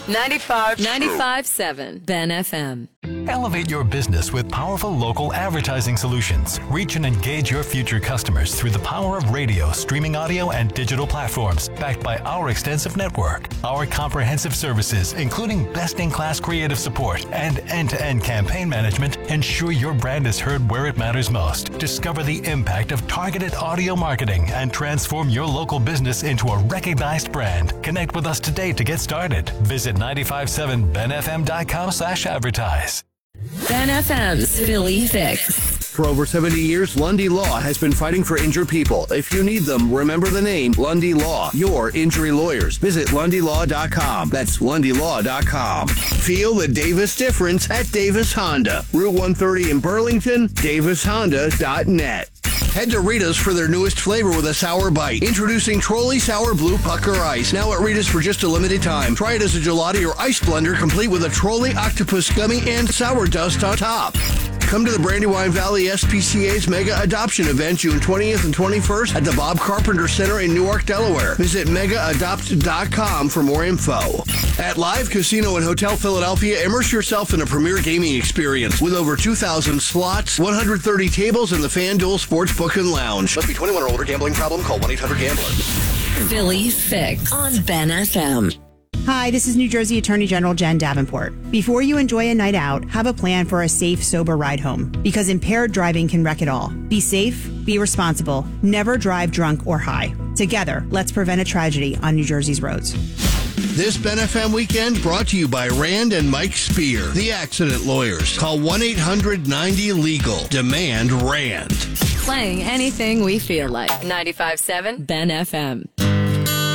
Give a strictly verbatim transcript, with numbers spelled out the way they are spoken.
ninety-five point seven Ben F M. Elevate your business with powerful local advertising solutions. Reach and engage your future customers through the power of radio, streaming audio, and digital platforms, backed by our extensive network. Our comprehensive services, including best-in-class creative support and end-to-end campaign management, ensure your brand is heard where it matters most. Discover the impact of targeted audio marketing and transform your local business into a recognized brand. Connect with us today to get started. Visit nine five seven ben f m dot com slash advertise. Ben F M's Philly Fix. For over seventy years, Lundy Law has been fighting for injured people. If you need them, remember the name Lundy Law, your injury lawyers. Visit lundy law dot com. That's lundy law dot com. Feel the Davis difference at Davis Honda. Route one thirty in Burlington, davis honda dot net. Head to Rita's for their newest flavor with a sour bite. Introducing Trolley Sour Blue Pucker Ice. Now at Rita's for just a limited time. Try it as a gelati or ice blender, complete with a Trolley Octopus Gummy and sour dust on top. Come to the Brandywine Valley S P C A's Mega Adoption Event June twentieth and twenty-first at the Bob Carpenter Center in Newark, Delaware. Visit mega adopt dot com for more info. At Live Casino and Hotel Philadelphia, immerse yourself in a premier gaming experience with over two thousand slots, one hundred thirty tables, and the FanDuel Sportsbook and Lounge. Must be twenty-one or older. Gambling problem? Call one eight hundred gambler. Philly Fix on Ben F M. Hi, this is New Jersey Attorney General Jen Davenport. Before you enjoy a night out, have a plan for a safe, sober ride home. Because impaired driving can wreck it all. Be safe, be responsible, never drive drunk or high. Together, let's prevent a tragedy on New Jersey's roads. This Ben F M weekend brought to you by Rand and Mike Spear, the accident lawyers. Call one eight hundred ninety legal. Demand Rand. Playing anything we feel like. ninety-five point seven Ben F M.